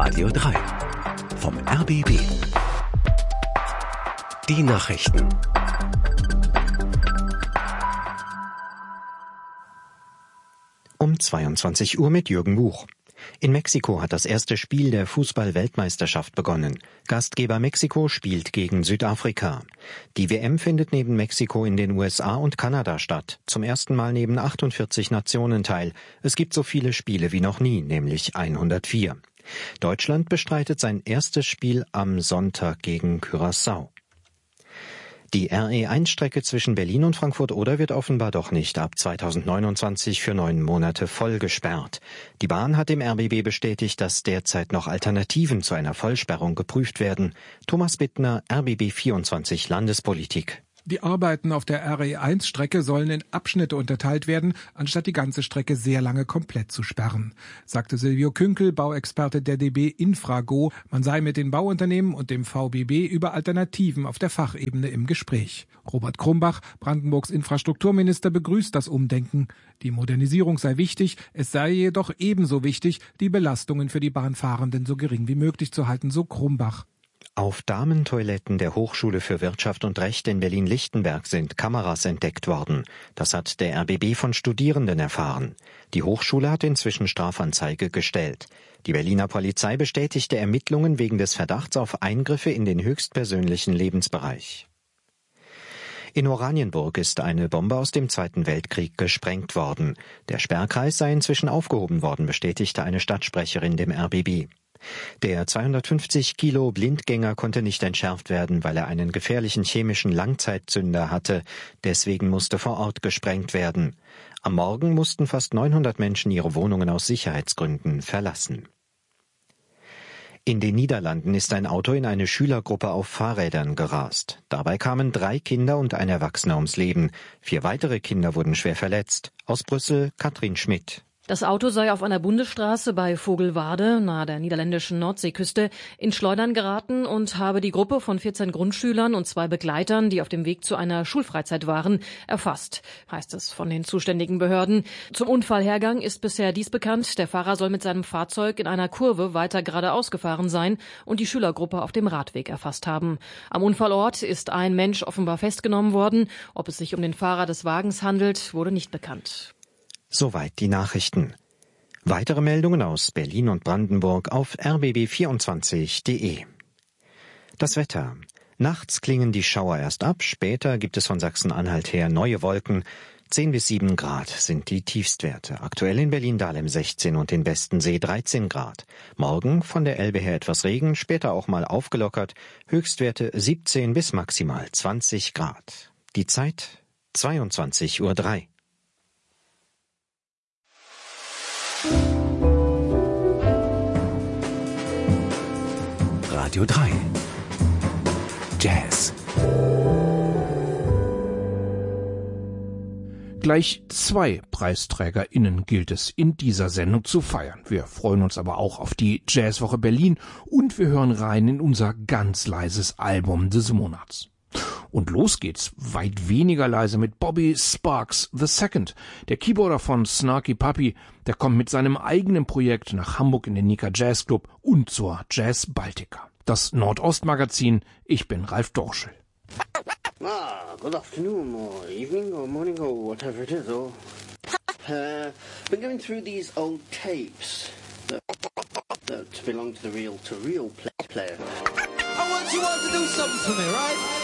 Radio 3 vom RBB. Die Nachrichten. Um 22 Uhr mit Jürgen Buch. In Mexiko hat das erste Spiel der Fußball-Weltmeisterschaft begonnen. Gastgeber Mexiko spielt gegen Südafrika. Die WM findet neben Mexiko in den USA und Kanada statt. Zum ersten Mal neben 48 Nationen teil. Es gibt so viele Spiele wie noch nie, nämlich 104. Deutschland bestreitet sein erstes Spiel am Sonntag gegen Curaçao. Die RE1-Strecke zwischen Berlin und Frankfurt-Oder wird offenbar doch nicht ab 2029 für 9 Monate voll gesperrt. Die Bahn hat dem RBB bestätigt, dass derzeit noch Alternativen zu einer Vollsperrung geprüft werden. Thomas Bittner, RBB 24 Landespolitik. Die Arbeiten auf der RE1-Strecke sollen in Abschnitte unterteilt werden, anstatt die ganze Strecke sehr lange komplett zu sperren, sagte Silvio Künkel, Bauexperte der DB Infrago. Man sei mit den Bauunternehmen und dem VBB über Alternativen auf der Fachebene im Gespräch. Robert Krumbach, Brandenburgs Infrastrukturminister, begrüßt das Umdenken. Die Modernisierung sei wichtig, es sei jedoch ebenso wichtig, die Belastungen für die Bahnfahrenden so gering wie möglich zu halten, so Krumbach. Auf Damentoiletten der Hochschule für Wirtschaft und Recht in Berlin-Lichtenberg sind Kameras entdeckt worden. Das hat der RBB von Studierenden erfahren. Die Hochschule hat inzwischen Strafanzeige gestellt. Die Berliner Polizei bestätigte Ermittlungen wegen des Verdachts auf Eingriffe in den höchstpersönlichen Lebensbereich. In Oranienburg ist eine Bombe aus dem Zweiten Weltkrieg gesprengt worden. Der Sperrkreis sei inzwischen aufgehoben worden, bestätigte eine Stadtsprecherin dem RBB. Der 250 Kilo Blindgänger konnte nicht entschärft werden, weil er einen gefährlichen chemischen Langzeitzünder hatte. Deswegen musste vor Ort gesprengt werden. Am Morgen mussten fast 900 Menschen ihre Wohnungen aus Sicherheitsgründen verlassen. In den Niederlanden ist ein Auto in eine Schülergruppe auf Fahrrädern gerast. Dabei kamen 3 Kinder und ein Erwachsener ums Leben. 4 weitere Kinder wurden schwer verletzt. Aus Brüssel Katrin Schmidt. Das Auto sei auf einer Bundesstraße bei Vogelwade, nahe der niederländischen Nordseeküste, in Schleudern geraten und habe die Gruppe von 14 Grundschülern und 2 Begleitern, die auf dem Weg zu einer Schulfreizeit waren, erfasst, heißt es von den zuständigen Behörden. Zum Unfallhergang ist bisher dies bekannt. Der Fahrer soll mit seinem Fahrzeug in einer Kurve weiter geradeaus gefahren sein und die Schülergruppe auf dem Radweg erfasst haben. Am Unfallort ist ein Mensch offenbar festgenommen worden. Ob es sich um den Fahrer des Wagens handelt, wurde nicht bekannt. Soweit die Nachrichten. Weitere Meldungen aus Berlin und Brandenburg auf rbb24.de. Das Wetter. Nachts klingen die Schauer erst ab, später gibt es von Sachsen-Anhalt her neue Wolken. 10 bis 7 Grad sind die Tiefstwerte. Aktuell in Berlin-Dahlem 16 und in Bestensee 13 Grad. Morgen von der Elbe her etwas Regen, später auch mal aufgelockert. Höchstwerte 17 bis maximal 20 Grad. Die Zeit 22:03 Uhr. Radio 3 Jazz. Gleich 2 PreisträgerInnen gilt es in dieser Sendung zu feiern. Wir freuen uns aber auch auf die Jazzwoche Berlin und wir hören rein in unser ganz leises Album des Monats. Und los geht's, weit weniger leise, mit Bobby Sparks II. Der Keyboarder von Snarky Puppy, der kommt mit seinem eigenen Projekt nach Hamburg in den Nika Jazz Club und zur Jazz Baltica. Das Nordostmagazin, ich bin Ralf Dorschel. Good afternoon, or evening, or morning, or whatever it is, or... been going through these old tapes that belong to the reel-to-reel player. I want you all to do something for me, right?